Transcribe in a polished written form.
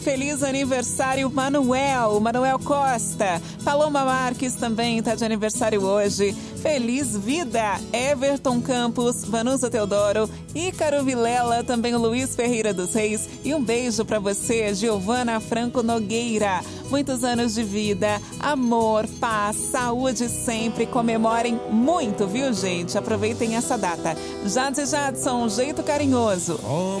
Feliz aniversário, Manuel Costa. Paloma Marques também está de aniversário hoje. Feliz vida, Everton Campos, Vanusa Teodoro, Ícaro Vilela, também o Luiz Ferreira dos Reis. E um beijo para você, Giovana Franco Nogueira. Muitos anos de vida, amor, paz, saúde sempre. Comemorem muito, viu, gente? Aproveitem essa data. Jadson, um jeito carinhoso.